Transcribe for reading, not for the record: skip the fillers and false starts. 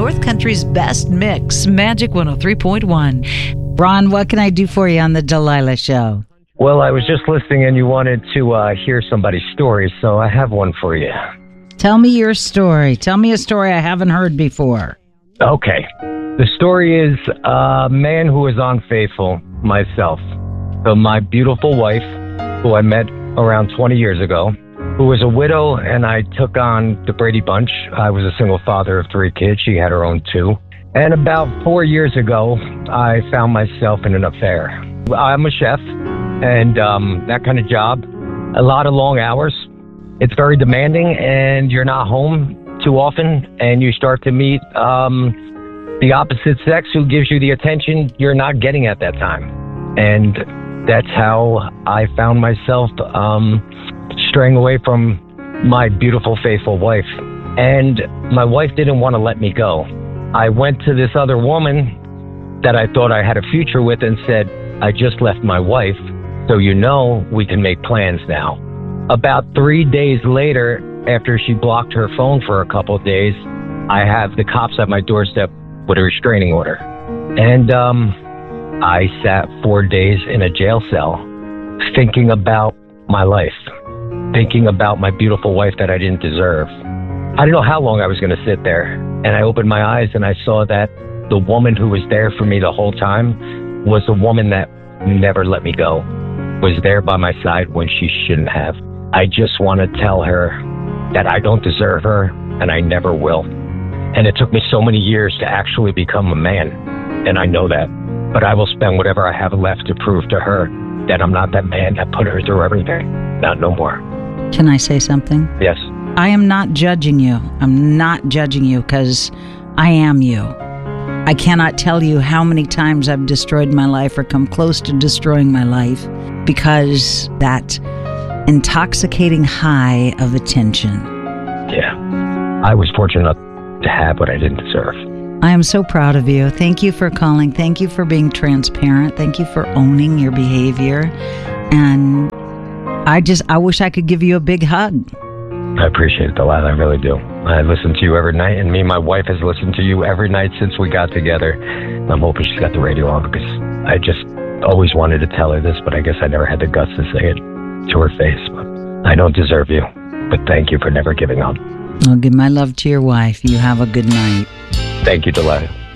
North Country's best mix, Magic 103.1. Ron, what can I do for you on the Delilah Show? Well, I was just listening and you wanted to hear somebody's story, so I have one for you. Tell me your story. Tell me a story I haven't heard before. Okay. The story is a man who was unfaithful, myself. So my beautiful wife, who I met around 20 years ago, who was a widow, and I took on the Brady Bunch. I was a single father of 3 kids. She had her own 2. And about 4 years ago, I found myself in an affair. I'm a chef, and that kind of job, a lot of long hours. It's very demanding, and you're not home too often, and you start to meet the opposite sex who gives you the attention you're not getting at that time. And that's how I found myself straying away from my beautiful, faithful wife. And my wife didn't want to let me go. I went to this other woman that I thought I had a future with and said, I just left my wife, so you know we can make plans now. About 3 days later, after she blocked her phone for a couple of days, I have the cops at my doorstep with a restraining order. And I sat 4 days in a jail cell thinking about my life, thinking about my beautiful wife that I didn't deserve. I didn't know how long I was going to sit there. And I opened my eyes and I saw that the woman who was there for me the whole time was a woman that never let me go, was there by my side when she shouldn't have. I just want to tell her that I don't deserve her and I never will. And it took me so many years to actually become a man, and I know that. But I will spend whatever I have left to prove to her that I'm not that man that put her through everything. Not no more. Can I say something? Yes. I am not judging you. I'm not judging you because I am you. I cannot tell you how many times I've destroyed my life or come close to destroying my life because that intoxicating high of attention. Yeah. I was fortunate to have what I didn't deserve. I am so proud of you. Thank you for calling. Thank you for being transparent. Thank you for owning your behavior. And I wish I could give you a big hug. I appreciate it, Delilah. I really do. I listen to you every night, and me and my wife has listened to you every night since we got together. I'm hoping she's got the radio on because I just always wanted to tell her this, but I guess I never had the guts to say it to her face. But I don't deserve you, but thank you for never giving up. I'll give my love to your wife. You have a good night. Thank you, Delilah.